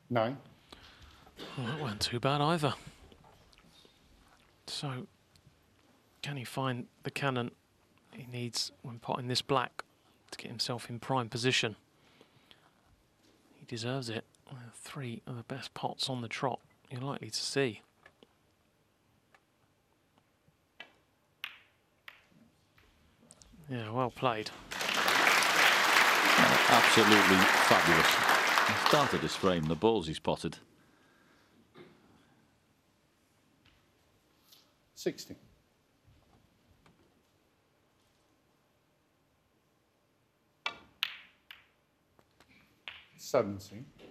9. Well, that weren't too bad either. So, can he find the cannon he needs when potting this black to get himself in prime position? He deserves it. 3 of the best pots on the trot you're likely to see. Yeah, well played. Absolutely fabulous. He started his frame, the balls he spotted. 60. 70.